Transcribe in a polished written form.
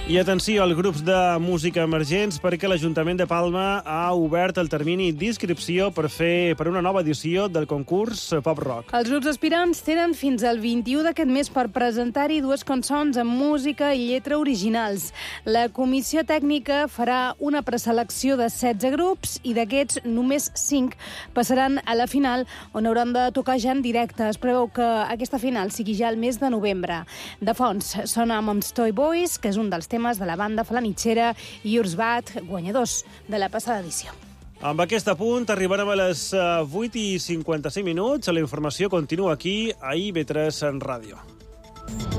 I atenció als grups de música emergents perquè l'Ajuntament de Palma ha obert el termini d'inscripció per una nova edició del concurs Pop Rock. Els grups aspirants tenen fins al 21 d'aquest mes per presentar-hi dues cançons amb música i lletra originals. La comissió tècnica farà una preselecció de 16 grups i d'aquests només 5 passaran a la final, on hauran de tocar ja en directe. Es preveu que aquesta final sigui ja el mes de novembre. De fons sona Moms Toy Boys, que és un dels temes de la banda flanitxera, i Ursbat, guanyadors de la passada edició. Amb aquest apunt arribarem a les 8:55. La informació continua aquí a IB3 Ràdio.